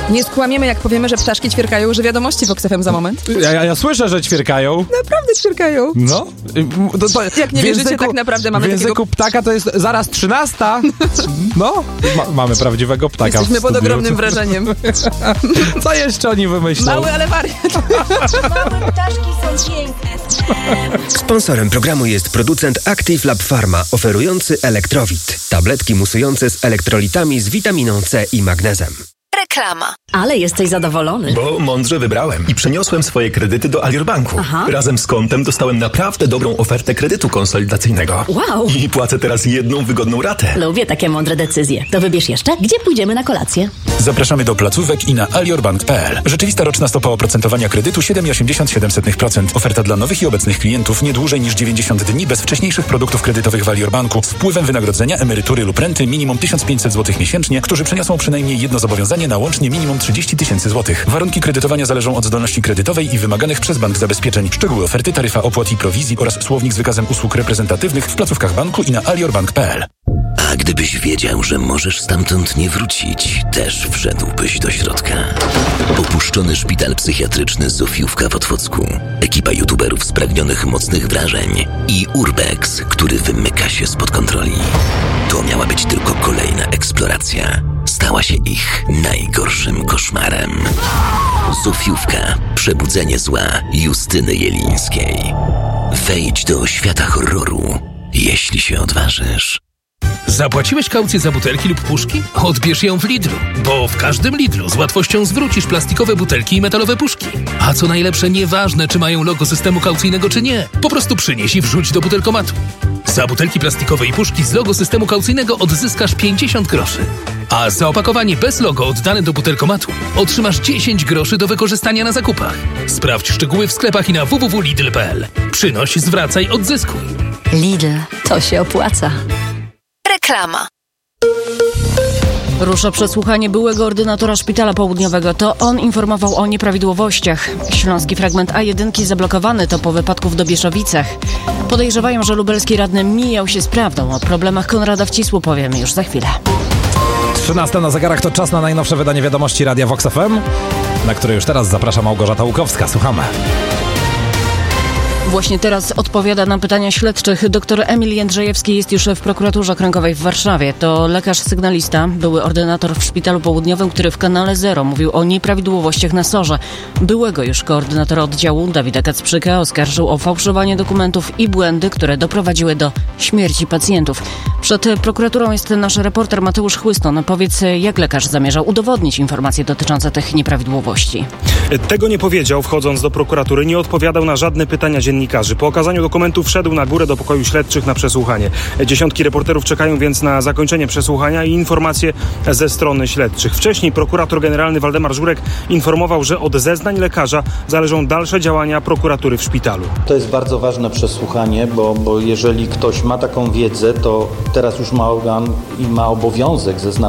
Nie skłamiemy, jak powiemy, że ptaszki ćwierkają, że wiadomości w Vox FM za moment. Ja słyszę, że ćwierkają. Naprawdę ćwierkają. No. Jak nie wierzycie, tak naprawdę mamy w języku takiego... ptaka to jest zaraz 13. No, mamy prawdziwego ptaka. Jesteśmy pod ogromnym wrażeniem. Co jeszcze oni wymyślą? Mały, ale wariat. Małe ptaszki są piękne. Sponsorem programu jest producent Active Lab Pharma, oferujący Elektrowit. Tabletki musujące z elektrolitami z witaminą C i magnezem. Reklama. Ale jesteś zadowolony. Bo mądrze wybrałem i przeniosłem swoje kredyty do Alior Banku. Aha. Razem z kontem dostałem naprawdę dobrą ofertę kredytu konsolidacyjnego. Wow. I płacę teraz jedną wygodną ratę. Lubię takie mądre decyzje. To wybierz jeszcze, gdzie pójdziemy na kolację. Zapraszamy do placówek i na aliorbank.pl. Rzeczywista roczna stopa oprocentowania kredytu 7,87%. Oferta dla nowych i obecnych klientów nie dłużej niż 90 dni bez wcześniejszych produktów kredytowych w Alior Banku z wpływem wynagrodzenia, emerytury lub renty minimum 1500 zł miesięcznie, którzy przeniosą przynajmniej jedno zobowiązanie na łącznie minimum 30 000 złotych. Warunki kredytowania zależą od zdolności kredytowej i wymaganych przez bank zabezpieczeń. Szczegóły oferty, taryfa opłat i prowizji oraz słownik z wykazem usług reprezentatywnych w placówkach banku i na aliorbank.pl. A gdybyś wiedział, że możesz stamtąd nie wrócić, też wszedłbyś do środka. Opuszczony szpital psychiatryczny Zofiówka w Otwocku. Ekipa youtuberów spragnionych mocnych wrażeń i Urbex, który wymyka się spod kontroli. To miała być tylko kolejna eksploracja. Stała się ich najgorszym koszmarem. Zofiówka. Przebudzenie zła Justyny Jelińskiej. Wejdź do świata horroru, jeśli się odważysz. Zapłaciłeś kaucję za butelki lub puszki? Odbierz ją w Lidlu, bo w każdym Lidlu z łatwością zwrócisz plastikowe butelki i metalowe puszki. A co najlepsze, nieważne, czy mają logo systemu kaucyjnego, czy nie. Po prostu przynieś i wrzuć do butelkomatu. Za butelki plastikowe i puszki z logo systemu kaucyjnego odzyskasz 50 groszy. A za opakowanie bez logo oddane do butelkomatu otrzymasz 10 groszy do wykorzystania na zakupach. Sprawdź szczegóły w sklepach i na www.lidl.pl. Przynoś, zwracaj, odzyskuj. Lidl, to się opłaca. Reklama. Rusza przesłuchanie byłego ordynatora Szpitala Południowego. To on informował o nieprawidłowościach. Śląski fragment A1 zablokowany to po wypadku w Dobieszowicach. Podejrzewają, że lubelski radny mijał się z prawdą. O problemach Konrada Wcisłu powiemy już za chwilę. 13 na zegarach to czas na najnowsze wydanie wiadomości Radia Vox FM, na które już teraz zaprasza Małgorzata Łukowska. Słuchamy. Właśnie teraz odpowiada na pytania śledczych. Doktor Emil Jędrzejewski jest już w prokuraturze okręgowej w Warszawie. To lekarz sygnalista, były ordynator w Szpitalu Południowym, który w Kanale Zero mówił o nieprawidłowościach na SOR-ze. Byłego już koordynatora oddziału Dawida Kacprzyka oskarżył o fałszowanie dokumentów i błędy, które doprowadziły do śmierci pacjentów. Przed prokuraturą jest nasz reporter Mateusz Chłyston. Powiedz, jak lekarz zamierzał udowodnić informacje dotyczące tych nieprawidłowości? Tego nie powiedział, wchodząc do prokuratury. Nie odpowiadał na żadne pytania dziennikarzy. Po okazaniu dokumentów wszedł na górę do pokoju śledczych na przesłuchanie. Dziesiątki reporterów czekają więc na zakończenie przesłuchania i informacje ze strony śledczych. Wcześniej prokurator generalny Waldemar Żurek informował, że od zeznań lekarza zależą dalsze działania prokuratury w szpitalu. To jest bardzo ważne przesłuchanie, bo jeżeli ktoś ma taką wiedzę, to teraz już ma organ i ma obowiązek zeznawać